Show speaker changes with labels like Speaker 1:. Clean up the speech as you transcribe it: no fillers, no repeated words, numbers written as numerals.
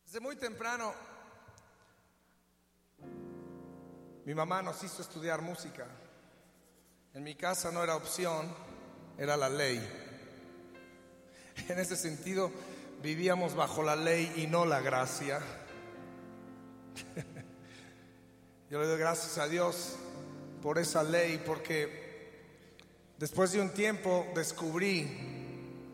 Speaker 1: Desde muy temprano, mi mamá nos hizo estudiar música. En mi casa no era opción, era la ley. En ese sentido, vivíamos bajo la ley y no la gracia. Yo le doy gracias a Dios por esa ley, porque después de un tiempo descubrí